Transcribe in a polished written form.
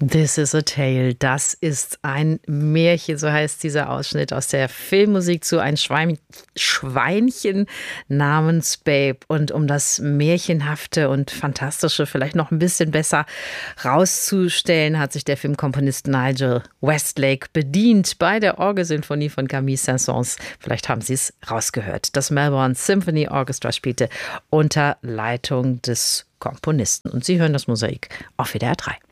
This is a Tale, das ist ein Märchen, so heißt dieser Ausschnitt aus der Filmmusik zu Ein Schweinchen namens Babe. Und um das Märchenhafte und Fantastische vielleicht noch ein bisschen besser rauszustellen, hat sich der Filmkomponist Nigel Westlake bedient bei der Orgelsinfonie von Camille Saint-Saëns. Vielleicht haben Sie es rausgehört. Das Melbourne Symphony Orchestra spielte unter Leitung des Komponisten. Und Sie hören das Mosaik auf WDR 3.